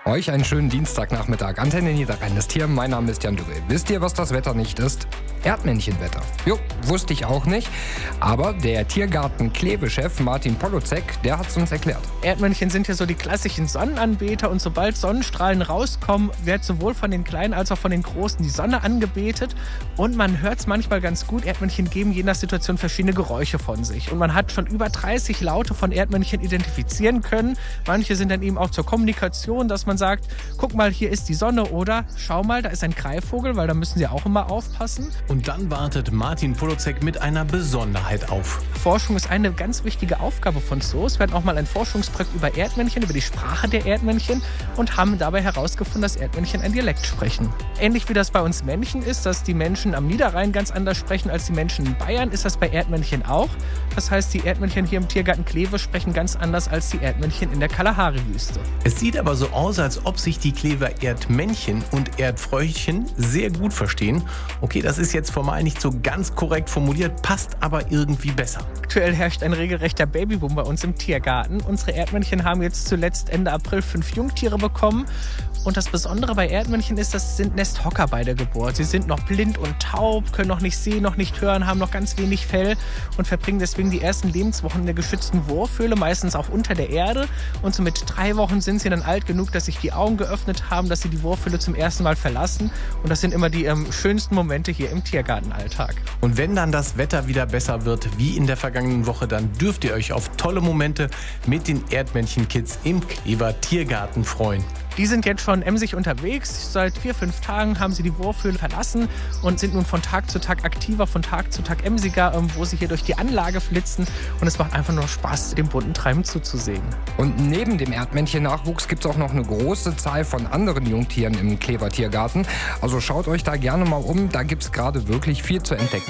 Euch einen schönen Dienstagnachmittag. Antenne Niederrhein ist hier. Mein Name ist Jan Dürre. Wisst ihr, was das Wetter nicht ist? Erdmännchenwetter. Jo, wusste ich auch nicht. Aber der Tiergarten-Kleve-Chef Martin Polozek, der hat es uns erklärt. Erdmännchen sind ja so die klassischen Sonnenanbeter und sobald Sonnenstrahlen rauskommen, wird sowohl von den Kleinen als auch von den Großen die Sonne angebetet. Und man hört es manchmal ganz gut, Erdmännchen geben je nach Situation verschiedene Geräusche von sich. Und man hat schon über 30 Laute von Erdmännchen identifizieren können. Manche sind dann eben auch zur Kommunikation, dass man sagt, guck mal, hier ist die Sonne oder schau mal, da ist ein Greifvogel, weil da müssen sie auch immer aufpassen. Und dann wartet Martin Polozek mit einer Besonderheit auf. Forschung ist eine ganz wichtige Aufgabe von Zoos. Wir hatten auch mal ein Forschungsprojekt über Erdmännchen, über die Sprache der Erdmännchen und haben dabei herausgefunden, dass Erdmännchen ein Dialekt sprechen. Ähnlich wie das bei uns Männchen ist, dass die Menschen am Niederrhein ganz anders sprechen als die Menschen in Bayern, ist das bei Erdmännchen auch. Das heißt, die Erdmännchen hier im Tiergarten Kleve sprechen ganz anders als die Erdmännchen in der Kalahari-Wüste. Es sieht aber so aus, als ob sich die Klever Erdmännchen und Erdfrauchen sehr gut verstehen. Okay, das ist jetzt formal nicht so ganz korrekt formuliert, passt aber irgendwie besser. Aktuell herrscht ein regelrechter Babyboom bei uns im Tiergarten. Unsere Erdmännchen haben jetzt zuletzt Ende April 5 Jungtiere bekommen. Und das Besondere bei Erdmännchen ist, dass sie sind Nesthocker bei der Geburt. Sie sind noch blind und taub, können noch nicht sehen, noch nicht hören, haben noch ganz wenig Fell und verbringen deswegen die ersten Lebenswochen in der geschützten Wurfhöhle, meistens auch unter der Erde. Und so mit 3 Wochen sind sie dann alt genug, dass sich die Augen geöffnet haben, dass sie die Wurfhöhle zum ersten Mal verlassen. Und das sind immer die schönsten Momente hier im Tiergartenalltag. Und wenn dann das Wetter wieder besser wird, wie in der vergangenen Woche, dann dürft ihr euch auf tolle Momente mit den Erdmännchen-Kids im Klever Tiergarten freuen. Die sind jetzt schon emsig unterwegs. Seit 4-5 Tagen haben sie die Wurfhöhle verlassen und sind nun von Tag zu Tag aktiver, von Tag zu Tag emsiger, wo sie hier durch die Anlage flitzen. Und es macht einfach nur Spaß, dem bunten Treiben zuzusehen. Und neben dem Erdmännchen-Nachwuchs gibt es auch noch eine große Zahl von anderen Jungtieren im Klever Tiergarten. Also schaut euch da gerne mal um, da gibt es gerade wirklich viel zu entdecken.